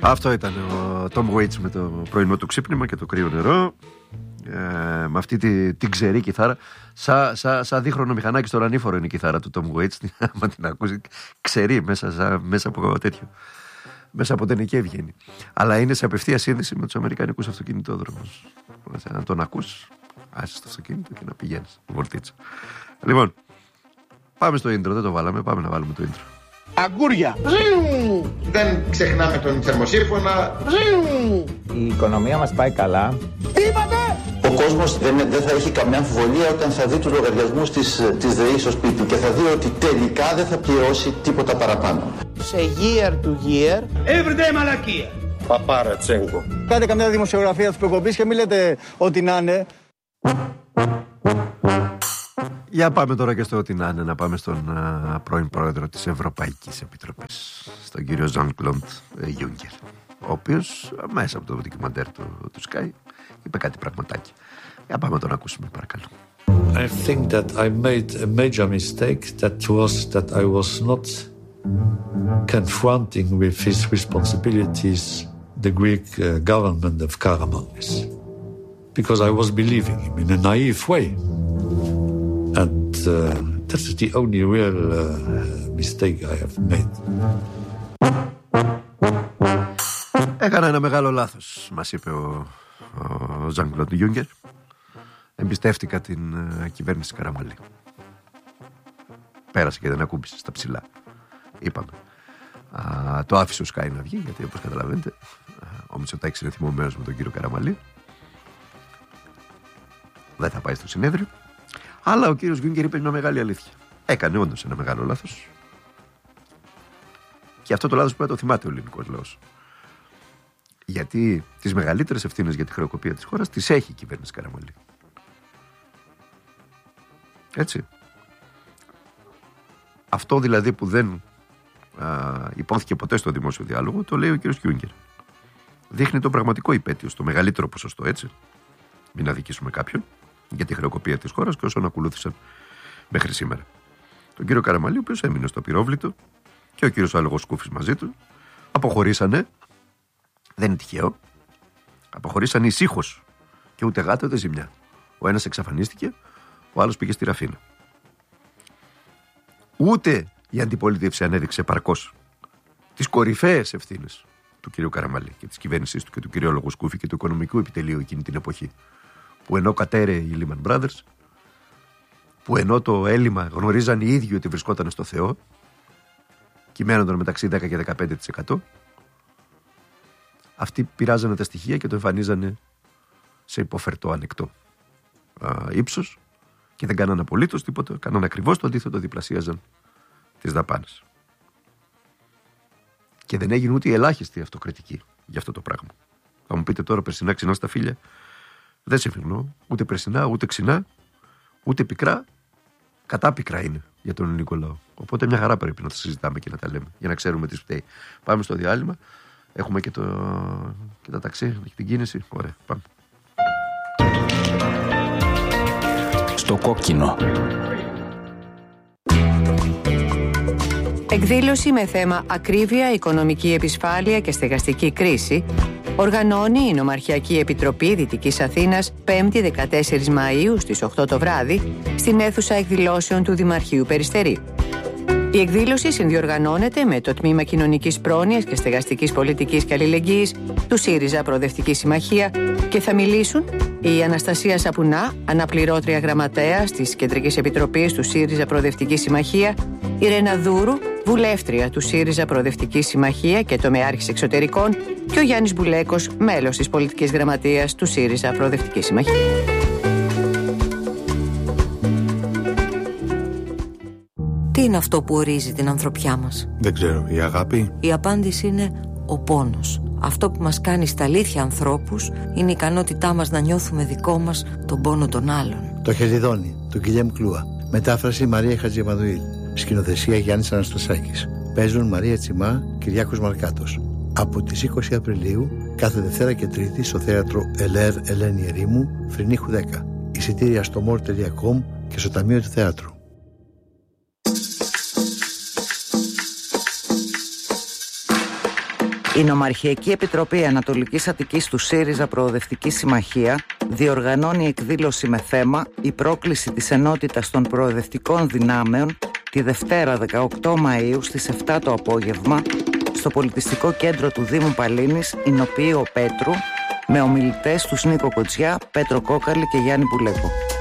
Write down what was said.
Αυτό ήταν ο Tom Waits με το πρωινό του ξύπνημα και το κρύο νερό. Με αυτή την ξερή κιθάρα. Σαν δίχρονο μηχανάκι στο ρανίφορο είναι η κιθάρα του Tom Waits. Αν την ακούσει, ξερή μέσα από τέτοιο. Μέσα από τενεκέ βγαίνει. Αλλά είναι σε απευθεία σύνδεση με τους αμερικανικούς αυτοκινητόδρομους. Να τον ακούς, άσε στο αυτοκίνητο και να πηγαίνεις βολτίτσα. Λοιπόν, πάμε στο intro, δεν το βάλαμε, πάμε να βάλουμε το intro. Αγκούρια. Δεν ξεχνάμε τον θερμοσύμφωνα. Η οικονομία μας πάει καλά. Τι είπατε? Ο κόσμος δεν θα έχει καμιά αμφιβολία όταν θα δει τους λογαριασμούς της ΔΕΗ στο σπίτι και θα δει ότι τελικά δεν θα πληρώσει τίποτα παραπάνω. Σε year to year. Everyday μαλακία. Παπάρα Τσέγκο. Κάντε καμιά δημοσιογραφία της προκοπής και μην λέτε ότι να είναι. Για πάμε τώρα και στο ότι να είναι, να πάμε στον πρώην πρόεδρο της Ευρωπαϊκής Επιτροπής, στον κύριο Jean-Claude Juncker, ο οποίος μέσα από το ντοκιμαντέρ του Sky είπε κάτι πραγματάκι. Για πάμε να τον ακούσουμε, παρακαλώ. I think that I made a major mistake, that was that I was not confronting with his responsibilities the Greek government of Karamanlis, because I was believing him in a naive way. And that's the only real mistake I have made. Έκανα ένα μεγάλο λάθος, μας είπε ο Jean-Claude Juncker. Εμπιστεύτηκα την κυβέρνηση Καραμαλή. Πέρασε και δεν ακούμπησε στα ψηλά. Είπαμε. Το άφησε ο Sky να βγει, γιατί όπως καταλαβαίνετε ο Μητσοτάκης είναι θυμωμένος με τον κύριο Καραμαλή. Δεν θα πάει στο συνέδριο. Αλλά ο κύριος Γιούγκερ είπε μια μεγάλη αλήθεια. Έκανε όντως ένα μεγάλο λάθος. Και αυτό το λάθος πρέπει να το θυμάται ο ελληνικός λαός. Γιατί τις μεγαλύτερες ευθύνες για τη χρεοκοπία της χώρας τις έχει η κυβέρνηση Καραμαλή. Έτσι. Αυτό δηλαδή που δεν υπόθηκε ποτέ στο δημόσιο διάλογο, το λέει ο κύριος Γιούγκερ. Δείχνει το πραγματικό υπέτειο στο μεγαλύτερο ποσοστό, έτσι. Μην αδικήσουμε κάποιον για τη χρεοκοπία της χώρας και όσων ακολούθησαν μέχρι σήμερα. Τον κύριο Καραμαλή, ο οποίος έμεινε στο πυρόβλητο, και ο κύριος Αλογοσκούφης μαζί του, αποχωρήσανε. Δεν είναι τυχαίο. Αποχωρήσανε ησύχως και ούτε γάτα ούτε ζημιά. Ο ένας εξαφανίστηκε, ο άλλος πήγε στη Ραφίνα. Ούτε η αντιπολίτευση ανέδειξε επαρκώς τις κορυφαίες ευθύνες του κύριου Καραμαλή και της κυβέρνησής του και του κυρίου Αλογοσκούφη και του οικονομικού επιτελείου εκείνη την εποχή. Που ενώ κατέρεε η Lehman Brothers, που ενώ το έλλειμμα γνωρίζαν οι ίδιοι ότι βρισκόταν στο Θεό, κυμαίνονταν μεταξύ 10 και 15%, αυτοί πειράζανε τα στοιχεία και το εμφανίζανε σε υποφερτό ανεκτό ύψος και δεν κάνανε απολύτως τίποτα, κάνανε ακριβώς το αντίθετο, διπλασίαζαν τις δαπάνες. Και δεν έγινε ούτε η ελάχιστη αυτοκριτική για αυτό το πράγμα. Θα μου πείτε τώρα, περσινά ξινά στα φίλια. Δεν συμφωνώ, ούτε περσινά, ούτε ξινά, ούτε πικρά. Κατάπικρα είναι για τον ελληνικό λαό. Οπότε μια χαρά πρέπει να τα συζητάμε και να τα λέμε, για να ξέρουμε τι φταίει. Πάμε στο διάλειμμα. Έχουμε και τα ταξί, την κίνηση. Ωραία, πάμε. Στο κόκκινο. Εκδήλωση με θέμα ακρίβεια, οικονομική επισφάλεια και στεγαστική κρίση οργανώνει η Νομαρχιακή Επιτροπή Δυτικής Αθήνας 5η 14 Μαΐου στις 8 το βράδυ στην αίθουσα εκδηλώσεων του Δημαρχείου Περιστερή. Η εκδήλωση συνδιοργανώνεται με το Τμήμα Κοινωνικής Πρόνοιας και Στεγαστικής Πολιτικής και Αλληλεγγύης του ΣΥΡΙΖΑ Προοδευτική Συμμαχία και θα μιλήσουν η Αναστασία Σαπουνά, αναπληρώτρια γραμματέας της Κεντρικής Επιτροπής του ΣΥΡΙΖΑ Προοδευτική Συμμαχία, η Ρένα Δούρου, βουλεύτρια του ΣΥΡΙΖΑ Προοδευτική Συμμαχία και τομεάρχης εξωτερικών, και ο Γιάννης Μπουλέκος, μέλος της πολιτικής γραμματείας του ΣΥΡΙΖΑ Προοδευτική Συμμαχία. Τι είναι αυτό που ορίζει την ανθρωπιά μας? Δεν ξέρω, η αγάπη? Η απάντηση είναι ο πόνος. Αυτό που μας κάνει στα αλήθεια ανθρώπους είναι η ικανότητά μας να νιώθουμε δικό μας τον πόνο των άλλων. Το Χελιδόνι, του Γκυλιέμ Κλούα. Μετάφραση Μαρία Χατζημανουήλ. Σκηνοθεσία Γιάννης Αναστασάκης. Παίζουν Μαρία Τσιμά, Κυριάκος Μαρκάτος. Από τις 20 Απριλίου, κάθε Δευτέρα και Τρίτη στο θέατρο Ελέρ Ελένη Ερήμου, Φρυνίχου 10. Εισιτήρια στο more.com και στο Ταμείο του Θεάτρου. Η Νομαρχιακή Επιτροπή Ανατολικής Αττικής του ΣΥΡΙΖΑ Προοδευτική Συμμαχία διοργανώνει εκδήλωση με θέμα «Η πρόκληση της ενότητας των προοδευτικών δυνάμεων» τη Δευτέρα 18 Μαΐου στις 7 το απόγευμα στο Πολιτιστικό Κέντρο του Δήμου Παλίνης, Ηνοποιείο Πέτρου, με ομιλητές τους Νίκο Κοτζιά, Πέτρο Κόκαλη και Γιάννη Πουλέκο.